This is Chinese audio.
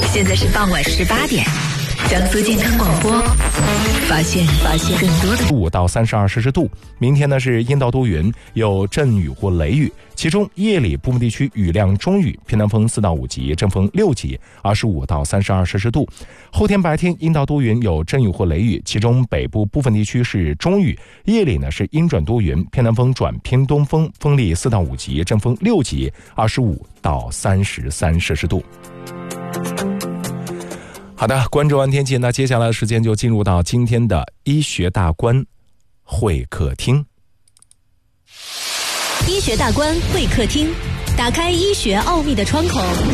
现在是傍晚18点，江苏健康广播，发现更多的 5到32摄氏度。明天呢是阴到多云，有阵雨或雷雨，其中夜里部分地区雨量中雨，偏南风4到5级，阵风6级，25到32摄氏度。后天白天阴到多云，有阵雨或雷雨，其中北部部分地区是中雨，夜里呢是阴转多云，偏南风转偏东风，风力4到5级，阵风6级，25到33摄氏度。好的，关注完天气，那接下来的时间就进入到今天的医学大观会客厅。 医学大观会客厅，打开医学奥秘的窗口，